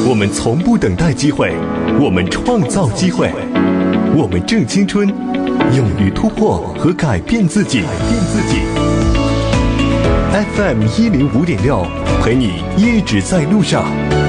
我们从不等待机会，我们创造机会，我们正青春，勇于突破和改变自己。FM 105.6，陪你一直在路上。